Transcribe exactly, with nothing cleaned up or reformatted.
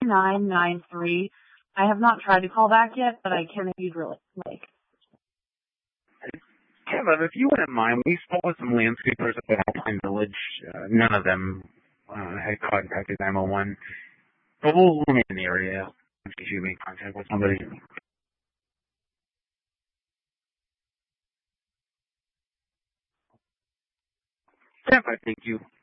nine nine three. I have not tried to call back yet, but I can if you'd really like. Kevin, if you wouldn't mind, we spoke with some landscapers at the Alpine Village. Uh, none of them uh, had contacted nine one one. But we'll remain in the area if you make contact with somebody. Yeah, I thank you.